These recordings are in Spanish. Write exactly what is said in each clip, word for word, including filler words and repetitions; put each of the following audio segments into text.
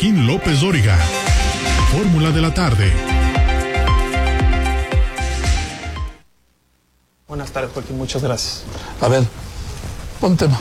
Joaquín López Dóriga. Fórmula de la tarde. Buenas tardes, Joaquín, muchas gracias. A ver, pon tema.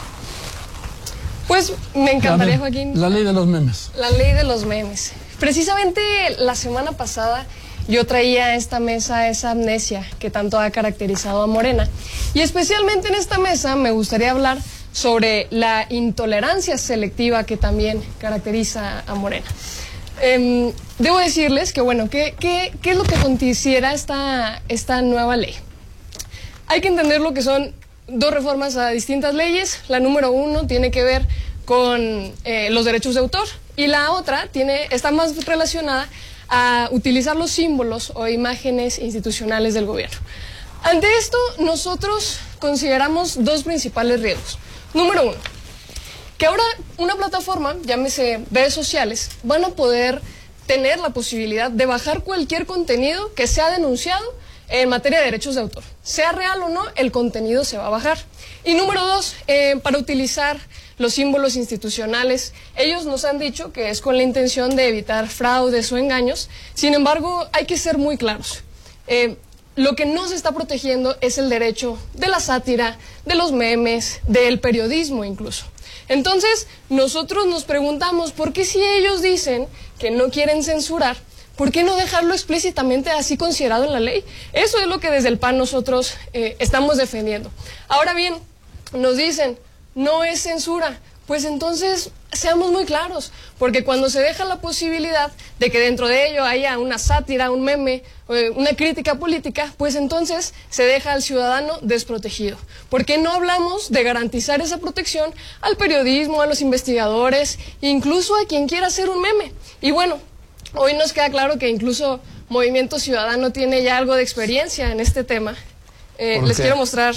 Pues me encantaría, Joaquín. La ley de los memes. La ley de los memes. Precisamente la semana pasada yo traía a esta mesa esa amnesia que tanto ha caracterizado a Morena. Y especialmente en esta mesa me gustaría hablar sobre la intolerancia selectiva que también caracteriza a Morena. Eh, debo decirles que, bueno, ¿qué, qué, qué es lo que contiene esta, esta nueva ley? Hay que entender lo que son dos reformas a distintas leyes. La número uno tiene que ver con eh, los derechos de autor y la otra tiene, está más relacionada a utilizar los símbolos o imágenes institucionales del gobierno. Ante esto, nosotros consideramos dos principales riesgos. Número uno, que ahora una plataforma, llámese redes sociales, van a poder tener la posibilidad de bajar cualquier contenido que sea denunciado en materia de derechos de autor. Sea real o no, el contenido se va a bajar. Y número dos, eh, para utilizar los símbolos institucionales, ellos nos han dicho que es con la intención de evitar fraudes o engaños. Sin embargo, hay que ser muy claros. Eh, lo que no se está protegiendo es el derecho de la sátira, de los memes, del periodismo incluso. Entonces, nosotros nos preguntamos, ¿por qué si ellos dicen que no quieren censurar, ¿por qué no dejarlo explícitamente así considerado en la ley? Eso es lo que desde el P A N nosotros eh, estamos defendiendo. Ahora bien, nos dicen, no es censura. Pues entonces, seamos muy claros, porque cuando se deja la posibilidad de que dentro de ello haya una sátira, un meme, eh, una crítica política, pues entonces se deja al ciudadano desprotegido. ¿Por qué no hablamos de garantizar esa protección al periodismo, a los investigadores, incluso a quien quiera hacer un meme? Y bueno, hoy nos queda claro que incluso Movimiento Ciudadano tiene ya algo de experiencia en este tema. Eh, les quiero mostrar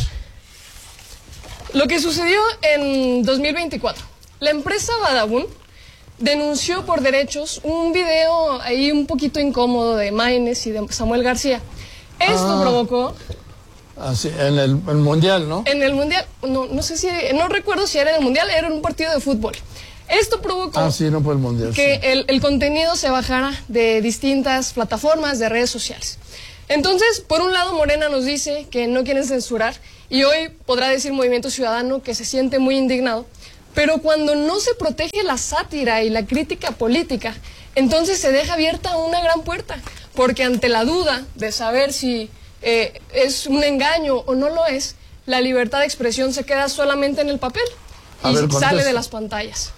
lo que sucedió en dos mil veinticuatro. La empresa Badabun denunció por derechos un video ahí un poquito incómodo de Maines y de Samuel García. Esto ah, provocó... Así, en el, el Mundial, ¿no? En el Mundial, no, no sé si, no recuerdo si era en el Mundial, era en un partido de fútbol. Esto provocó ah, sí, no fue el mundial, que sí. el, el contenido se bajara de distintas plataformas de redes sociales. Entonces, por un lado, Morena nos dice que no quieren censurar y hoy podrá decir Movimiento Ciudadano que se siente muy indignado, pero cuando no se protege la sátira y la crítica política, entonces se deja abierta una gran puerta, porque ante la duda de saber si eh, es un engaño o no lo es, la libertad de expresión se queda solamente en el papel y ver, sale de las pantallas.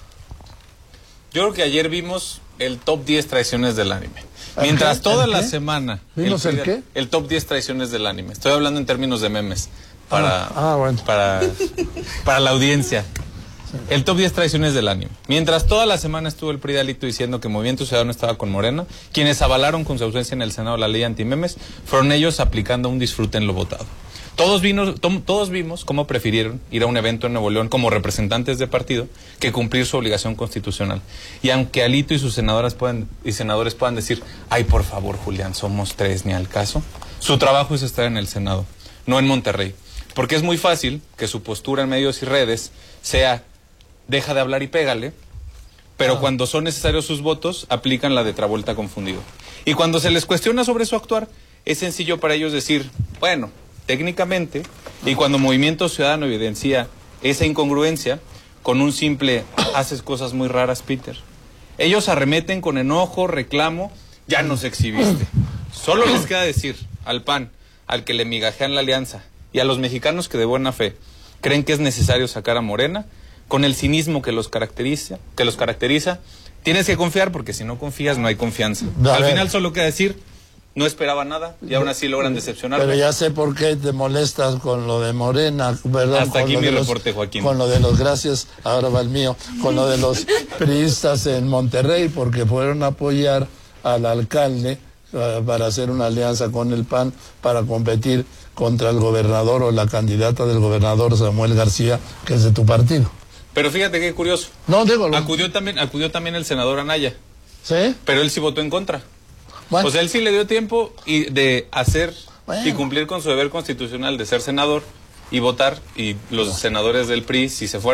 Yo creo que ayer vimos el top diez traiciones del anime. Mientras toda la semana... ¿Vimos el, el qué? El top diez traiciones del anime. Estoy hablando en términos de memes. Para, ah, ah, bueno. para, para la audiencia. El top diez traiciones del anime. Mientras toda la semana estuvo el P R I de Alito diciendo que Movimiento Ciudadano estaba con Morena, quienes avalaron con su ausencia en el Senado la ley antimemes, fueron ellos aplicando un disfrute en lo votado. Todos, vino, to, todos vimos cómo prefirieron ir a un evento en Nuevo León como representantes de partido que cumplir su obligación constitucional. Y aunque Alito y sus senadoras puedan, y senadores puedan decir, ay, por favor, Julián, somos tres, ni al caso, su trabajo es estar en el Senado, no en Monterrey. Porque es muy fácil que su postura en medios y redes sea, deja de hablar y pégale, pero ah. cuando son necesarios sus votos, aplican la de Travolta confundido. Y cuando se les cuestiona sobre su actuar, es sencillo para ellos decir, bueno, técnicamente, y cuando Movimiento Ciudadano evidencia esa incongruencia, con un simple, haces cosas muy raras, Peter, ellos arremeten con enojo, reclamo, ya nos exhibiste. Solo les queda decir al P A N, al que le migajean la alianza, y a los mexicanos que de buena fe creen que es necesario sacar a Morena, con el cinismo que los caracteriza, que los caracteriza, tienes que confiar, porque si no confías no hay confianza. A Al ver. final solo queda decir, no esperaba nada y aún así logran decepcionarme. Pero ya sé por qué te molestas con lo de Morena, perdón. Hasta aquí con mi lo de reporte, los, Joaquín. Con lo de los, gracias, ahora va el mío, con lo de los priistas en Monterrey, porque fueron a apoyar al alcalde uh, para hacer una alianza con el P A N para competir contra el gobernador o la candidata del gobernador Samuel García, que es de tu partido. Pero fíjate qué curioso. No, digo... Lo... Acudió también, acudió también el senador Anaya. ¿Sí? Pero él sí votó en contra. Bueno. O sea, él sí le dio tiempo y de hacer bueno. y cumplir con su deber constitucional de ser senador y votar, y los senadores del P R I sí se fueron.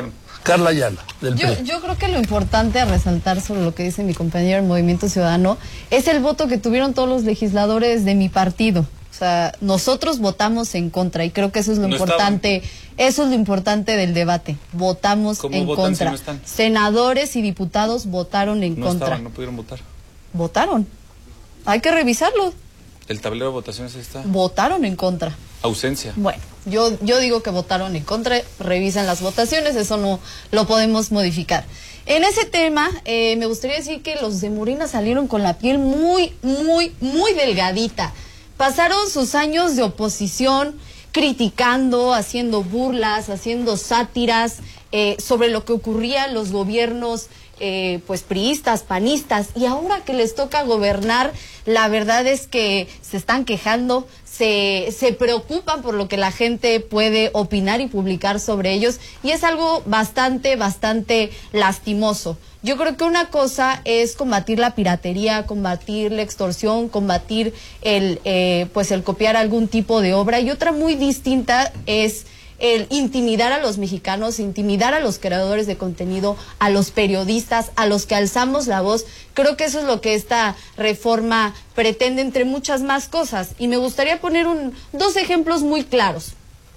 Carla Ayala, del Yo, P R I. yo creo que lo importante a resaltar sobre lo que dice mi compañero del Movimiento Ciudadano es el voto que tuvieron todos los legisladores de mi partido. O sea, nosotros votamos en contra y creo que eso es lo No importante, eso es lo importante del debate. Votamos ¿Cómo en votan si contra. no están? Senadores y diputados votaron en No contra. estaban, no pudieron votar. Votaron. Hay que revisarlo. El tablero de votaciones ahí está. Votaron en contra. Ausencia. Bueno, yo, yo digo que votaron en contra, revisan las votaciones, eso no lo podemos modificar. En ese tema, eh, me gustaría decir que los de Morena salieron con la piel muy, muy, muy delgadita. Pasaron sus años de oposición criticando, haciendo burlas, haciendo sátiras eh, sobre lo que ocurría en los gobiernos eh, pues priistas, panistas, y ahora que les toca gobernar, la verdad es que se están quejando, se, se preocupan por lo que la gente puede opinar y publicar sobre ellos, y es algo bastante, bastante lastimoso. Yo creo que una cosa es combatir la piratería, combatir la extorsión, combatir el, eh, pues el copiar algún tipo de obra, y otra muy distinta es el intimidar a los mexicanos, intimidar a los creadores de contenido, a los periodistas, a los que alzamos la voz. Creo que eso es lo que esta reforma pretende, entre muchas más cosas. Y me gustaría poner un, dos ejemplos muy claros.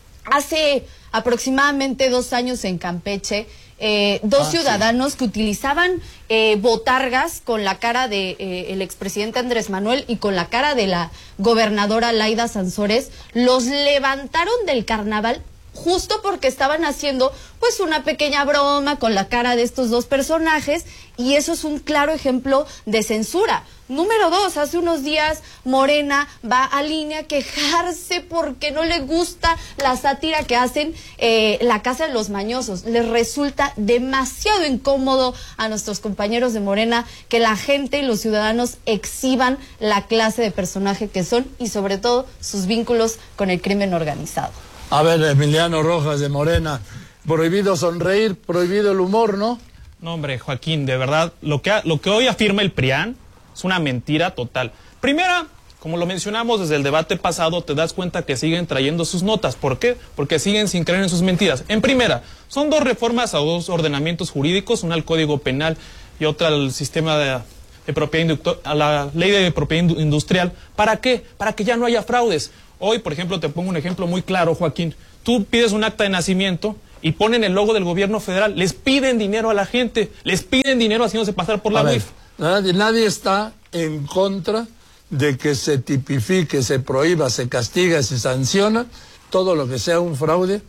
Hace aproximadamente dos años en Campeche, eh, dos ah, ciudadanos sí. que utilizaban eh, botargas con la cara de eh, el expresidente Andrés Manuel y con la cara de la gobernadora Laida Sansores, los levantaron del carnaval justo porque estaban haciendo pues una pequeña broma con la cara de estos dos personajes, y eso es un claro ejemplo de censura. Número dos, hace unos días Morena va a línea a quejarse porque no le gusta la sátira que hacen eh, La Casa de los Mañosos. Les resulta demasiado incómodo a nuestros compañeros de Morena que la gente y los ciudadanos exhiban la clase de personaje que son, y sobre todo sus vínculos con el crimen organizado. A ver, Emiliano Rojas de Morena, prohibido sonreír, prohibido el humor, ¿no? No, hombre, Joaquín, de verdad, lo que, lo que hoy afirma el PRIAN es una mentira total. Primera, como lo mencionamos desde el debate pasado, te das cuenta que siguen trayendo sus notas. ¿Por qué? Porque siguen sin creer en sus mentiras. En primera, son dos reformas a dos ordenamientos jurídicos, una al Código Penal y otra al sistema de, de propiedad, a la ley de propiedad industrial. ¿Para qué? Para que ya no haya fraudes. Hoy, por ejemplo, te pongo un ejemplo muy claro, Joaquín. Tú pides un acta de nacimiento y ponen el logo del gobierno federal. Les piden dinero a la gente, les piden dinero haciéndose pasar por la U I F. Nadie, nadie está en contra de que se tipifique, se prohíba, se castiga, se sanciona todo lo que sea un fraude.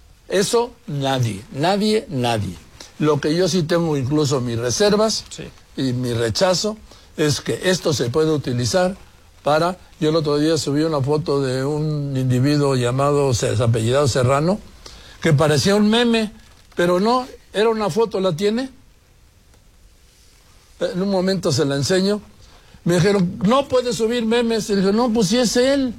Eso nadie, nadie, nadie. Lo que yo sí tengo incluso mis reservas sí. y mi rechazo es que esto se puede utilizar para... Yo el otro día subí una foto de un individuo llamado, apellidado Serrano, que parecía un meme, pero no, era una foto, ¿la tiene? En un momento se la enseño. Me dijeron, no puede subir memes. Y dije, no, pues sí es él.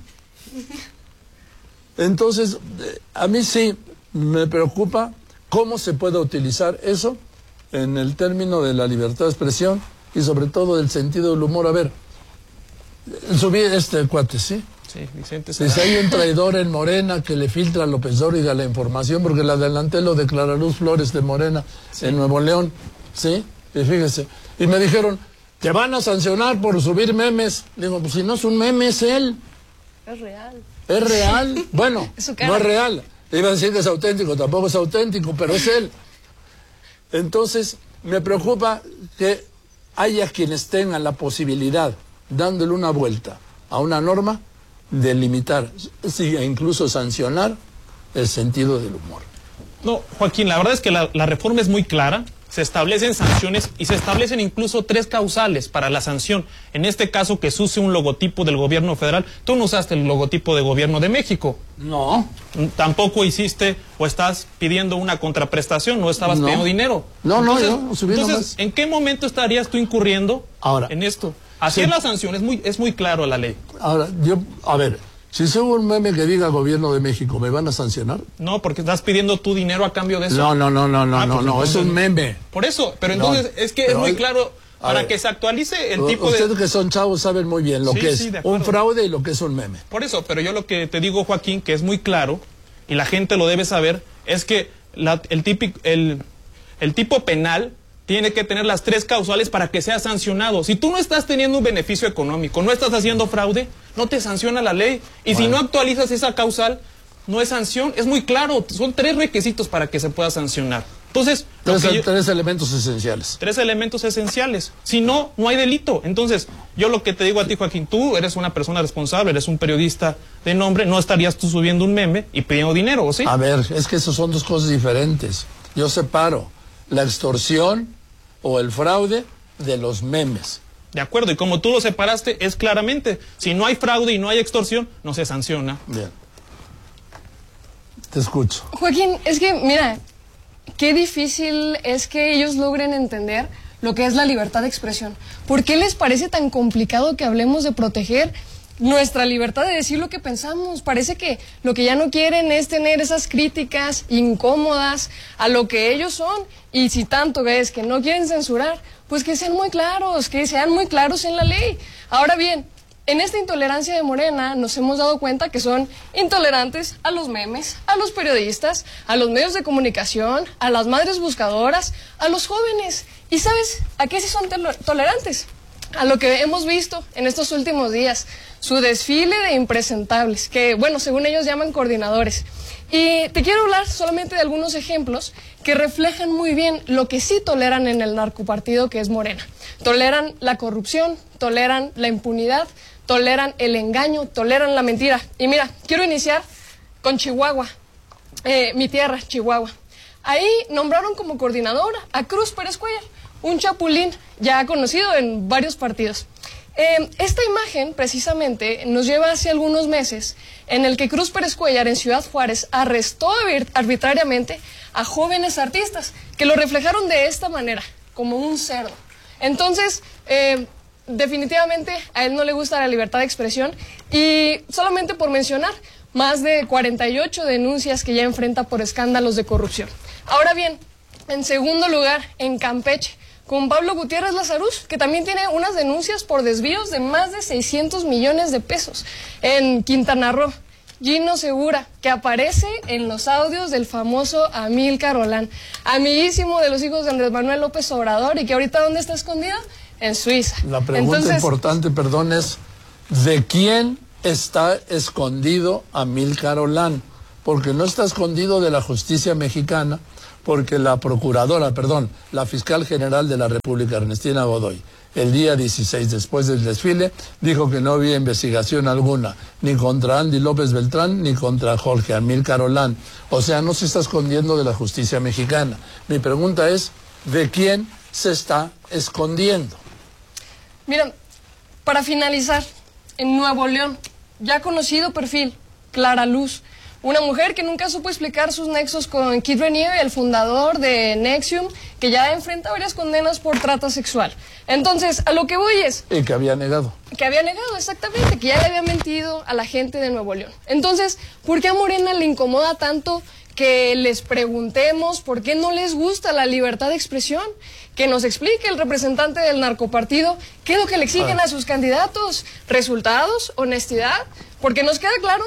Entonces, a mí sí me preocupa cómo se puede utilizar eso en el término de la libertad de expresión y sobre todo del sentido del humor. A ver, subí este cuate, ¿sí? Sí, Vicente. Si hay un traidor en Morena que le filtra a López Dóriga la información, porque la adelanté lo de Clara Luz Flores de Morena sí. en Nuevo León, ¿sí? Y fíjese, y me dijeron, te van a sancionar por subir memes. Digo, pues si no es un meme, es él. Es real. Es real. Bueno, es no es real. Iba a decir que es auténtico, tampoco es auténtico, pero es él. Entonces, me preocupa que haya quienes tengan la posibilidad, dándole una vuelta a una norma, de limitar, sí, e incluso sancionar el sentido del humor. No, Joaquín, la verdad es que la, la reforma es muy clara. Se establecen sanciones y se establecen incluso tres causales para la sanción. En este caso, que se use un logotipo del gobierno federal. Tú no usaste el logotipo de gobierno de México. No. Tampoco hiciste o estás pidiendo una contraprestación, no estabas no. pidiendo dinero. No, entonces, no, yo subí Entonces, nomás. ¿en qué momento estarías tú incurriendo ahora, en esto? Así sí. es la sanción, es muy, es muy claro la ley. Ahora, yo, a ver... Si subo un meme que diga gobierno de México, ¿me van a sancionar? No, porque estás pidiendo tu dinero a cambio de eso. No, no, no, no, no, ah, no, pues no, entonces, es un meme. Por eso, pero entonces no, es que es muy hay, claro, para ver, que se actualice el tipo ustedes de... Ustedes que son chavos saben muy bien lo sí, que es sí, un fraude y lo que es un meme. Por eso, pero yo lo que te digo, Joaquín, que es muy claro, y la gente lo debe saber, es que la, el típico, el, el tipo penal tiene que tener las tres causales para que sea sancionado. Si tú no estás teniendo un beneficio económico, no estás haciendo fraude, no te sanciona la ley. Y bueno, si no actualizas esa causal, no es sanción. Es muy claro, son tres requisitos para que se pueda sancionar. Entonces, tres, yo, tres elementos esenciales. Tres elementos esenciales. Si no, no hay delito. Entonces, yo lo que te digo a ti, Joaquín, tú eres una persona responsable, eres un periodista de nombre, no estarías tú subiendo un meme y pidiendo dinero, ¿o sí? A ver, es que esos son dos cosas diferentes. Yo separo la extorsión o el fraude de los memes. De acuerdo, y como tú lo separaste, es claramente, si no hay fraude y no hay extorsión, no se sanciona. Bien. Te escucho. Joaquín, es que, mira, qué difícil es que ellos logren entender lo que es la libertad de expresión. ¿Por qué les parece tan complicado que hablemos de proteger nuestra libertad de decir lo que pensamos? Parece que lo que ya no quieren es tener esas críticas incómodas a lo que ellos son, y si tanto es que no quieren censurar, pues que sean muy claros, que sean muy claros en la ley. Ahora bien, en esta intolerancia de Morena nos hemos dado cuenta que son intolerantes a los memes, a los periodistas, a los medios de comunicación, a las madres buscadoras, a los jóvenes. ¿Y sabes a qué sí son tolerantes? A lo que hemos visto en estos últimos días, su desfile de impresentables, que, bueno, según ellos llaman coordinadores. Y te quiero hablar solamente de algunos ejemplos que reflejan muy bien lo que sí toleran en el narcopartido que es Morena. Toleran la corrupción, toleran la impunidad, toleran el engaño, toleran la mentira. Y mira, quiero iniciar con Chihuahua, eh, mi tierra, Chihuahua. Ahí nombraron como coordinadora a Cruz Pérez Cuellar, un chapulín ya conocido en varios partidos. Eh, esta imagen, precisamente, nos lleva hace algunos meses en el que Cruz Pérez Cuellar en Ciudad Juárez arrestó arbitrariamente a jóvenes artistas que lo reflejaron de esta manera, como un cerdo. Entonces, eh, definitivamente a él no le gusta la libertad de expresión, y solamente por mencionar, más de cuarenta y ocho denuncias que ya enfrenta por escándalos de corrupción. Ahora bien, en segundo lugar, en Campeche, con Pablo Gutiérrez Lazarus, que también tiene unas denuncias por desvíos de más de seiscientos millones de pesos. En Quintana Roo, Gino Segura, que aparece en los audios del famoso Amílcar Olán, amiguísimo de los hijos de Andrés Manuel López Obrador, y que ahorita ¿dónde está escondido? En Suiza. La pregunta Entonces, importante, perdón, es ¿de quién está escondido Amílcar Olán? Porque no está escondido de la justicia mexicana, porque la procuradora, perdón, la fiscal general de la República, Ernestina Godoy, el día dieciséis, después del desfile, dijo que no había investigación alguna, ni contra Andy López Beltrán, ni contra Jorge Amílcar Olán. O sea, no se está escondiendo de la justicia mexicana. Mi pregunta es, ¿de quién se está escondiendo? Mira, para finalizar, en Nuevo León, ya conocido perfil, Clara Luz, una mujer que nunca supo explicar sus nexos con Kid Renier, el fundador de Nexium, que ya enfrenta varias condenas por trata sexual. Entonces, a lo que voy es... Y que había negado. Que había negado, exactamente, que ya le había mentido a la gente de Nuevo León. Entonces, ¿por qué a Morena le incomoda tanto que les preguntemos por qué no les gusta la libertad de expresión? Que nos explique el representante del narcopartido qué es lo que le exigen a sus candidatos. ¿Resultados? ¿Honestidad? Porque nos queda claro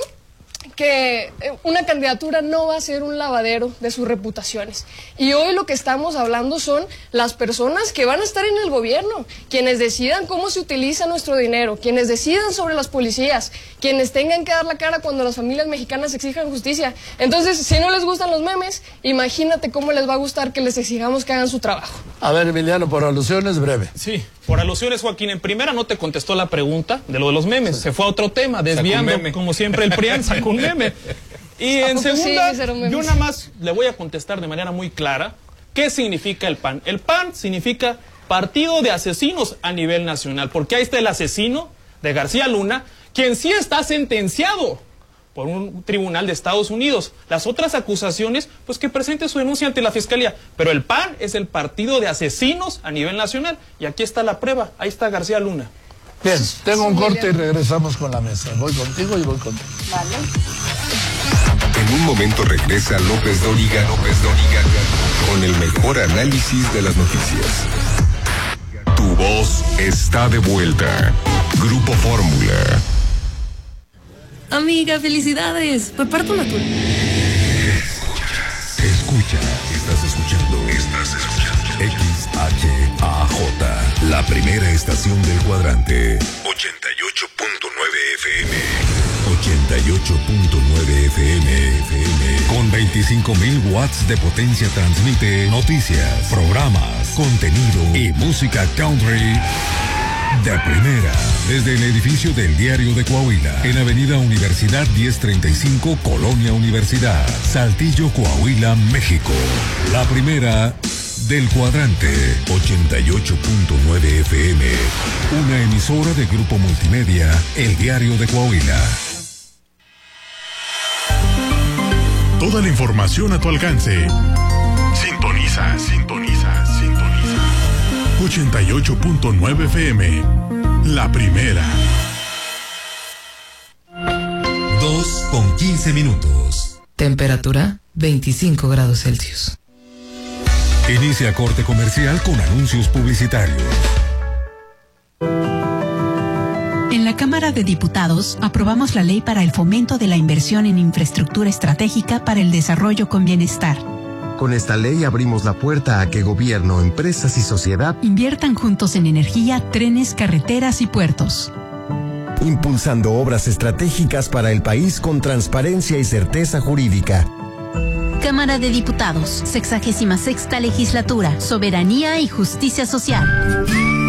que una candidatura no va a ser un lavadero de sus reputaciones. Y hoy lo que estamos hablando son las personas que van a estar en el gobierno, quienes decidan cómo se utiliza nuestro dinero, quienes decidan sobre las policías, quienes tengan que dar la cara cuando las familias mexicanas exijan justicia. Entonces, si no les gustan los memes, imagínate cómo les va a gustar que les exijamos que hagan su trabajo. A ver, Emiliano, por alusiones, breve. Sí, por alusiones, Joaquín. En primera no te contestó la pregunta de lo de los memes. Sí. Se fue a otro tema, desviando, como siempre, el PRIAN sacó un meme. Y en segunda, sí, yo nada más le voy a contestar de manera muy clara qué significa el P A N. El P A N significa Partido de Asesinos a nivel nacional, porque ahí está el asesino de García Luna, quien sí está sentenciado por un tribunal de Estados Unidos. Las otras acusaciones, pues que presente su denuncia ante la Fiscalía. Pero el P A N es el Partido de Asesinos a nivel nacional. Y aquí está la prueba. Ahí está García Luna. Bien, tengo un corte y regresamos con la mesa. Voy contigo y voy contigo. Vale. En un momento regresa López Dóriga, López Dóriga, con el mejor análisis de las noticias. Tu voz está de vuelta. Grupo Fórmula. Amiga, felicidades. Por parto natural. Escucha. escucha, estás escuchando, estás escuchando X H A J, la primera estación del cuadrante. ochenta y ocho punto nueve F M. ochenta y ocho punto nueve F M. F M. Con veinticinco mil watts de potencia transmite noticias, programas, contenido y música country de primera, desde el edificio del Diario de Coahuila, en Avenida Universidad diez treinta y cinco, Colonia Universidad, Saltillo, Coahuila, México. La primera del cuadrante, ochenta y ocho punto nueve F M, una emisora de Grupo Multimedia, El Diario de Coahuila. Toda la información a tu alcance. Sintoniza, sintoniza, sintoniza. ochenta y ocho punto nueve F M, la primera. Dos con quince minutos. Temperatura veinticinco grados Celsius. Inicia corte comercial con anuncios publicitarios. En la Cámara de Diputados aprobamos la ley para el fomento de la inversión en infraestructura estratégica para el desarrollo con bienestar. Con esta ley abrimos la puerta a que gobierno, empresas y sociedad inviertan juntos en energía, trenes, carreteras y puertos. Impulsando obras estratégicas para el país con transparencia y certeza jurídica. Cámara de Diputados, sexagésima sexta legislatura, soberanía y justicia social.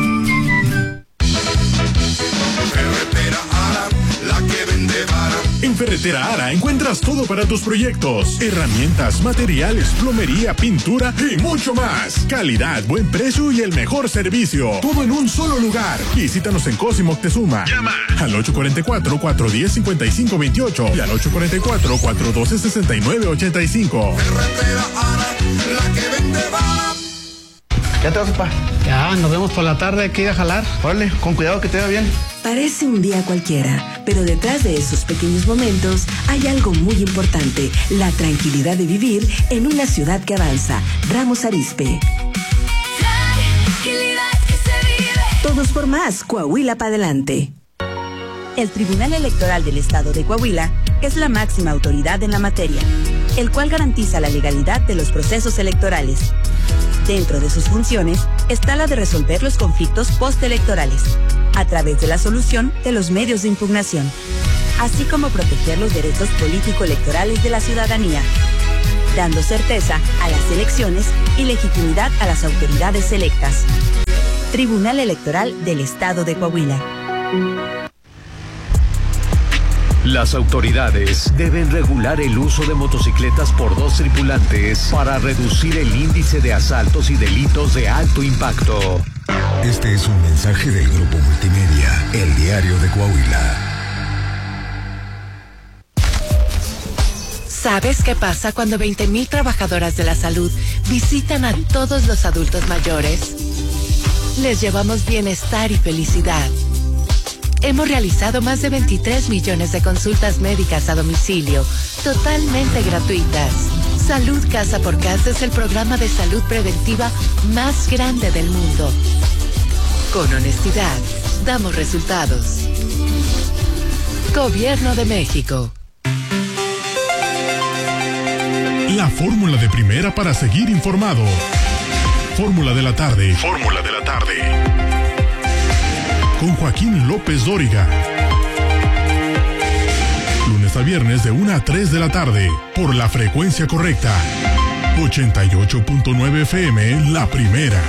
En Ferretera Ara encuentras todo para tus proyectos: herramientas, materiales, plomería, pintura y mucho más. Calidad, buen precio y el mejor servicio. Todo en un solo lugar. Visítanos en Cosimo Moctezuma. Llama al ocho cuatro cuatro, cuatro uno cero, cinco cinco dos ocho y al ocho cuatro cuatro, cuatro uno dos, seis nueve ocho cinco. Ferretera Ara, la que vende bala. ¿Ya te vas, papá? Ya, nos vemos por la tarde, hay que ir a jalar. Órale, con cuidado, que te vaya bien. Parece un día cualquiera, pero detrás de esos pequeños momentos hay algo muy importante: la tranquilidad de vivir en una ciudad que avanza. Ramos Arizpe. Tranquilidad que se vive. Todos por más, Coahuila para adelante. El Tribunal Electoral del Estado de Coahuila es la máxima autoridad en la materia, el cual garantiza la legalidad de los procesos electorales. Dentro de sus funciones está la de resolver los conflictos postelectorales a través de la solución de los medios de impugnación, así como proteger los derechos político-electorales de la ciudadanía, dando certeza a las elecciones y legitimidad a las autoridades electas. Tribunal Electoral del Estado de Coahuila. Las autoridades deben regular el uso de motocicletas por dos tripulantes para reducir el índice de asaltos y delitos de alto impacto. Este es un mensaje del Grupo Multimedia, El Diario de Coahuila. ¿Sabes qué pasa cuando veinte mil trabajadoras de la salud visitan a todos los adultos mayores? Les llevamos bienestar y felicidad. Hemos realizado más de veintitrés millones de consultas médicas a domicilio, totalmente gratuitas. Salud Casa por Casa es el programa de salud preventiva más grande del mundo. Con honestidad, damos resultados. Gobierno de México. La fórmula de primera para seguir informado. Fórmula de la tarde. Fórmula de la tarde. Con Joaquín López Dóriga. Lunes a viernes de una a tres de la tarde, por la frecuencia correcta. ochenta y ocho punto nueve F M, la primera.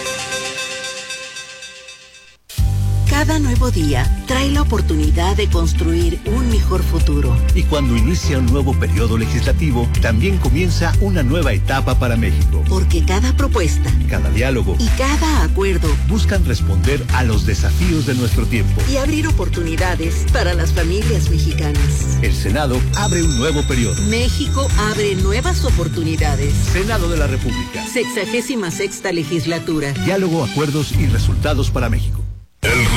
Cada nuevo día trae la oportunidad de construir un mejor futuro. Y cuando inicia un nuevo periodo legislativo, también comienza una nueva etapa para México. Porque cada propuesta, cada diálogo y cada acuerdo buscan responder a los desafíos de nuestro tiempo y abrir oportunidades para las familias mexicanas. El Senado abre un nuevo periodo. México abre nuevas oportunidades. Senado de la República. Sexagésima sexta legislatura. Diálogo, acuerdos y resultados para México. El